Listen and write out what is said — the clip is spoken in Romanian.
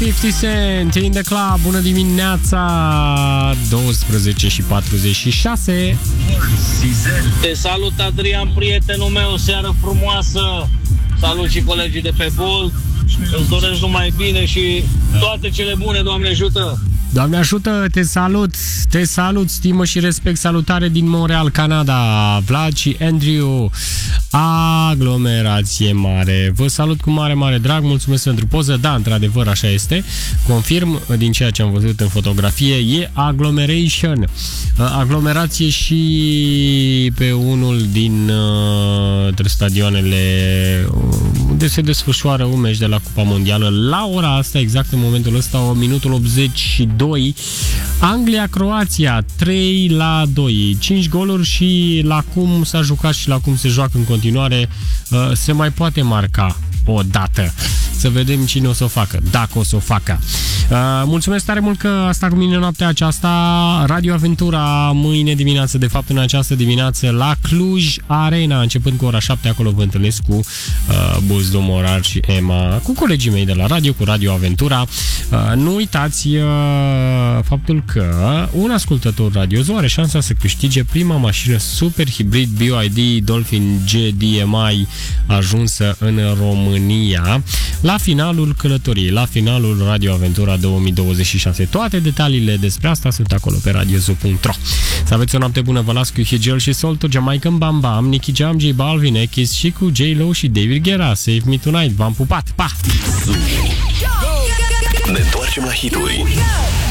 50 Cent in the club. Bună dimineața, 12:46. Te salut, Adrian, prietenul meu, seară frumoasă. Salut și colegii de pe Bolt. Îți doresc numai bine și toate cele bune, Doamne ajută. Doamne ajută, te salut, stimă și respect, salutare din Montreal, Canada, Vlad și Andrew, aglomerație mare, vă salut cu mare drag, mulțumesc pentru poză, da, într-adevăr așa este, confirm din ceea ce am văzut în fotografie, e aglomeration, aglomerație și pe unul din stadioanele unde se desfășoară un meci de la Cupa Mondială, la ora asta, exact în momentul ăsta, minutul 82, Anglia-Croația 3-2, 5 goluri și la cum s-a jucat și la cum se joacă în continuare se mai poate marca o dată. Să vedem cine o să o facă, dacă o să o facă. Mulțumesc tare mult că a stat cu mine noaptea aceasta. Radio Aventura mâine dimineață, de fapt în această dimineață la Cluj Arena, începând cu ora 7, acolo vă întâlnesc cu Buzdu, Morar și Emma, cu colegii mei de la radio, cu Radio Aventura. Nu uitați faptul că un ascultător Radio are șansa să câștige prima mașină super hibrid BYD Dolphin GDMI ajunsă în România la finalul călătoriei, la finalul Radio Aventura 2026. Toate detaliile despre asta sunt acolo pe radiozu.ro. Să aveți o noapte bună, vă las cu Higel și Solto, Jamaican Bam Bam, Nicky Jam, J Balvin, Ekis și cu J-Lo și David Guetta. Save Me Tonight, v-am pupat, pa! Ne întoarcem la hituri